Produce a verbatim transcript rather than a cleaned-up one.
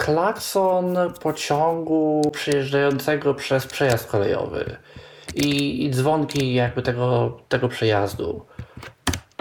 klakson pociągu przejeżdżającego przez przejazd kolejowy i, i dzwonki jakby tego, tego przejazdu.